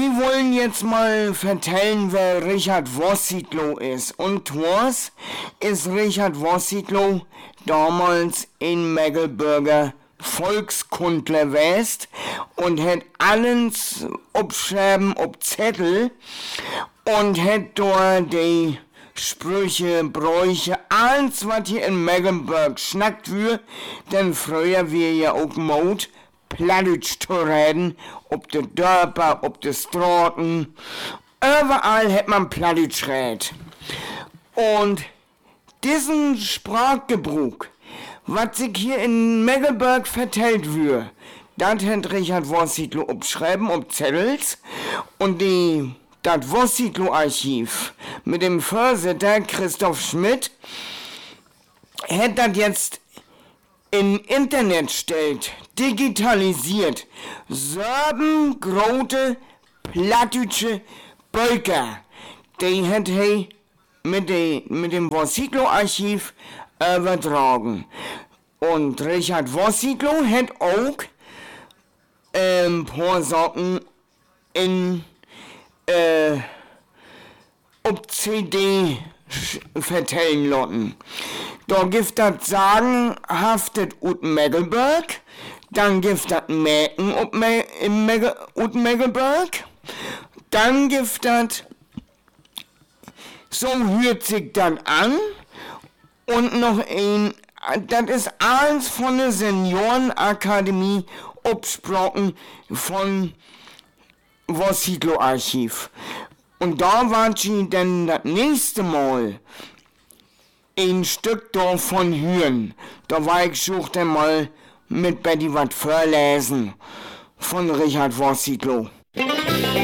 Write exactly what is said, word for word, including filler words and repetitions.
wir wollen jetzt mal vertellen, wer Richard Wossidlo ist. Und was ist Richard Wossidlo damals in Meggelburger Volkskundler west und hat alles abschreiben ob Zettel und hat dort die Sprüche, Bräuche, alles was hier in Mecklenburg schnackt wird, denn früher wir ja auch Mode Plattdeutsch zu reden, ob de Dörper, ob de Straßen, überall hat man Plattdeutsch red. Und diesen Sprachgebrauch, was sich hier in Meggelburg vertellt wird, das hat Richard Wossidlo abschreiben ob Zettels und die das Wossidlo-Archiv mit dem Vorsitter Christoph Schmidt hat das jetzt in Internet stellt, digitalisiert, sieben große plattdeutsche Bölker, die hat er mit, de, mit dem Wossidlo-Archiv übertragen. Und Richard Wossidlo hat auch ein ähm, paar Sachen in äh, ob C D vertellen lassen. Da gibt das sagenhaftet ut Meggelburg, dann gibt das Mäken ut Me im Megge ut Meggelburg, dann gibt das, so hört sich das an, und noch ein, das ist alles von der Seniorenakademie abgesprochen von Wossidlo-Archiv. Und da war sie dann das nächste Mal ein Stück davon hören. Da war ich suchte mal mit Betty was vorlesen von Richard Wossidlo.